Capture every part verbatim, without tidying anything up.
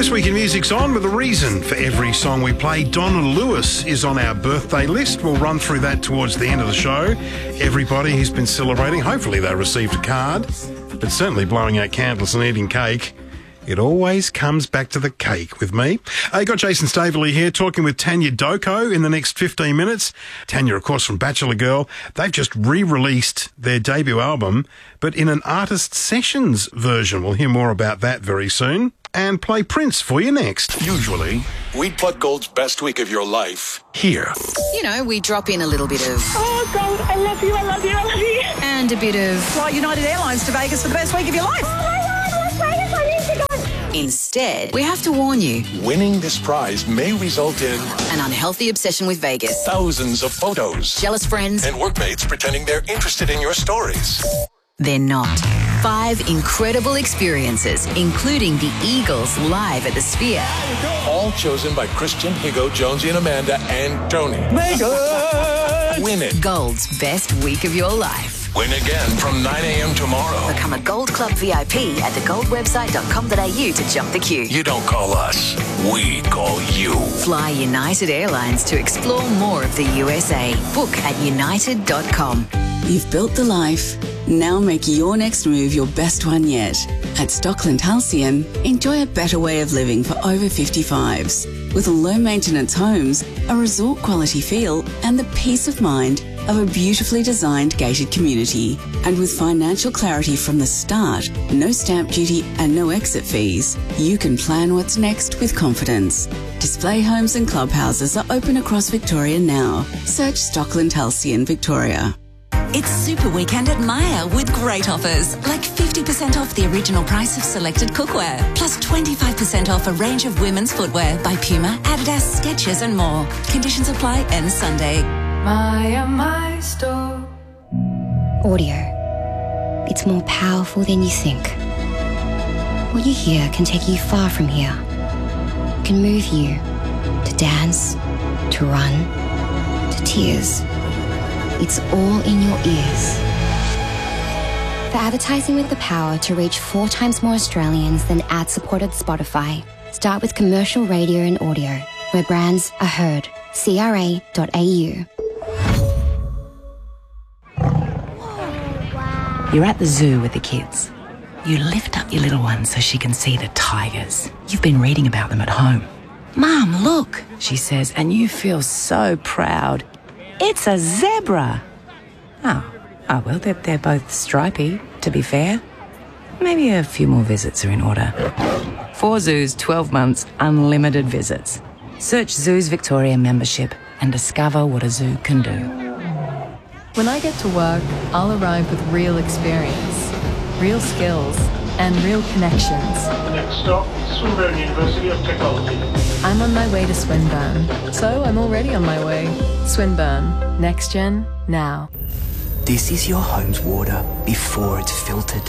This Week in Music's on with a reason for every song we play. Donna Lewis is on our birthday list. We'll run through that towards the end of the show. Everybody who's been celebrating, hopefully they received a card, but certainly blowing out candles and eating cake. It always comes back to the cake with me. I got Jason Staveley here talking with Tanya Doko in the next fifteen minutes. Tanya, of course, from Bachelor Girl. They've just re-released their debut album, but in an artist sessions version. We'll hear more about that very soon. And play Prince for you next. Usually, we'd put Gold's best week of your life here. You know, we drop in a little bit of... Oh, Gold, I love you, I love you, I love you. And a bit of... Fly United Airlines to Vegas for the best week of your life. Oh, my God, Las Vegas, I need to go. Instead, we have to warn you. Winning this prize may result in... an unhealthy obsession with Vegas. Thousands of photos. Jealous friends. And workmates pretending they're interested in your stories. They're not. Five incredible experiences, including the Eagles live at the Sphere. All chosen by Christian, Higo, Jonesy, and Amanda, and Tony. Megan! Win it. Gold's best week of your life. Win again from nine a.m. tomorrow. Become a Gold Club V I P at the gold website dot com dot a u to jump the queue. You don't call us, we call you. Fly United Airlines to explore more of the U S A. Book at united dot com. You've built the life. Now make your next move your best one yet. At Stockland Halcyon, enjoy a better way of living for over fifty-fives. With low-maintenance homes, a resort-quality feel, and the peace of mind of a beautifully designed gated community. And with financial clarity from the start, no stamp duty and no exit fees, you can plan what's next with confidence. Display homes and clubhouses are open across Victoria now. Search Stockland Halcyon Victoria. It's Super Weekend at Myer with great offers, like fifty percent off the original price of selected cookware, plus twenty-five percent off a range of women's footwear by Puma, Adidas, Skechers and more. Conditions apply end Sunday. Myer, my store. Audio. It's more powerful than you think. What you hear can take you far from here. It can move you to dance, to run, to tears. It's all in your ears. For advertising with the power to reach four times more Australians than ad-supported Spotify, start with commercial radio and audio, where brands are heard. C R A dot A U. You're at the zoo with the kids. You lift up your little one so she can see the tigers. You've been reading about them at home. Mum, look, she says, and you feel so proud. It's a zebra. Oh, oh well, they're, they're both stripy, to be fair. Maybe a few more visits are in order. Four zoos, twelve months, unlimited visits. Search Zoos Victoria membership and discover what a zoo can do. When I get to work, I'll arrive with real experience, real skills, and real connections. Next stop, Swinburne University of Technology. I'm on my way to Swinburne, so I'm already on my way. Swinburne, next gen, now. This is your home's water before it's filtered.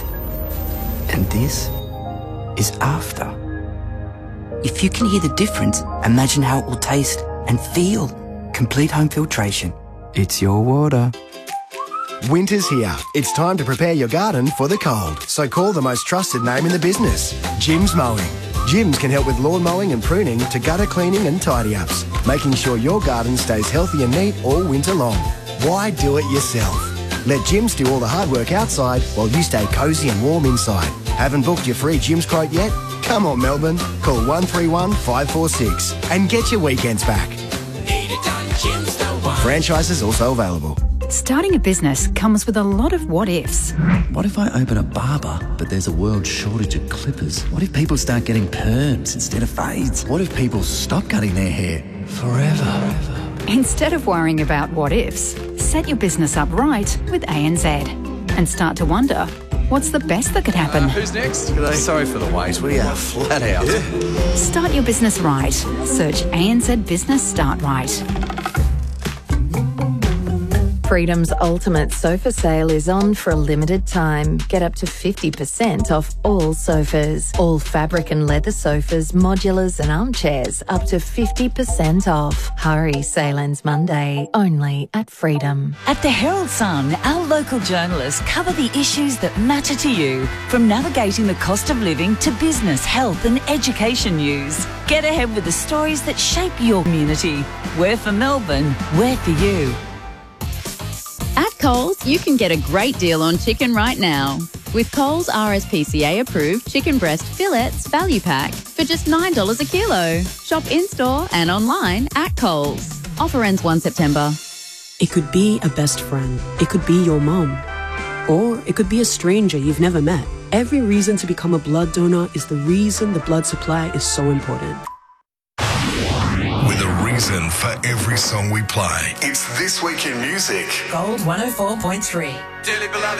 And this is after. If you can hear the difference, imagine how it will taste and feel. Complete home filtration. It's your water. Winter's here. It's time to prepare your garden for the cold. So call the most trusted name in the business, Jim's Mowing. Jim's can help with lawn mowing and pruning to gutter cleaning and tidy-ups, making sure your garden stays healthy and neat all winter long. Why do it yourself? Let Jim's do all the hard work outside while you stay cosy and warm inside. Haven't booked your free Jim's quote yet? Come on, Melbourne. Call one three one, five four six and get your weekends back. Need it done, Jim's the one. Franchises also available. Starting a business comes with a lot of what-ifs. What if I open a barber, but there's a world shortage of clippers? What if people start getting perms instead of fades? What if people stop cutting their hair forever? Instead of worrying about what-ifs, set your business up right with A N Z and start to wonder, what's the best that could happen? Uh, who's next? G'day. Sorry for the wait. We are flat out. Yeah. Start your business right. Search A N Z Business Start Right. Freedom's ultimate sofa sale is on for a limited time. Get up to fifty percent off all sofas. All fabric and leather sofas, modulars and armchairs up to fifty percent off. Hurry, sale ends Monday, only at Freedom. At the Herald Sun, our local journalists cover the issues that matter to you, from navigating the cost of living to business, health and education news. Get ahead with the stories that shape your community. We're for Melbourne, we're for you. At Coles, you can get a great deal on chicken right now. With Coles R S P C A approved chicken breast fillets value pack for just nine dollars a kilo. Shop in-store and online at Coles. Offer ends the first of September. It could be a best friend. It could be your mom. Or it could be a stranger you've never met. Every reason to become a blood donor is the reason the blood supply is so important. With a reason for every song we play. It's This Week in Music. Gold one oh four point three. Dearly beloved.